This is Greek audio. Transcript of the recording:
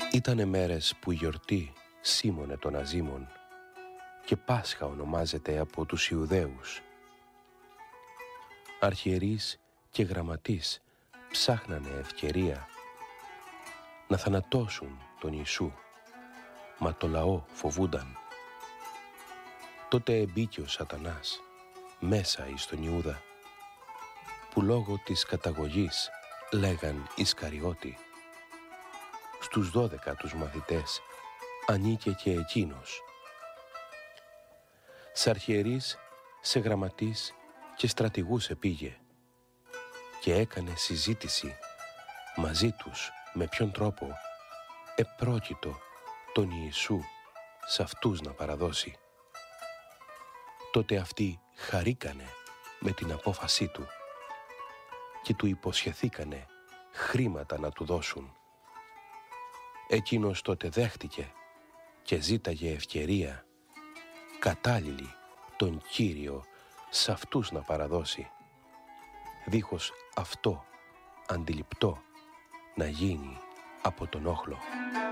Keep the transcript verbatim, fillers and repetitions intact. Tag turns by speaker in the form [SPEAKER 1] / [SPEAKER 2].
[SPEAKER 1] Ήτανε μέρες που η γιορτή σήμωνε των αζήμων και Πάσχα ονομάζεται από τους Ιουδαίους. Αρχιερείς και γραμματείς ψάχνανε ευκαιρία να θανατώσουν τον Ιησού, μα το λαό φοβούνταν. Τότε εμπήκε ο Σατανάς μέσα εις τον Ιούδα, που λόγω της καταγωγής λέγαν Ισκαριώτη. Στους δώδεκα τους μαθητές ανήκε και εκείνος. Σ' αρχιερείς, σε γραμματείς και στρατηγούς επήγε και έκανε συζήτηση μαζί τους με ποιον τρόπο επρόκειτο τον Ιησού σ' αυτούς να παραδώσει. Τότε αυτοί χαρήκανε με την απόφασή του και του υποσχεθήκανε χρήματα να του δώσουν. Εκείνος τότε δέχτηκε και ζήταγε ευκαιρία κατάλληλη τον Κύριο σ' αυτούς να παραδώσει, δίχως αυτό αντιληπτό να γίνει από τον όχλο.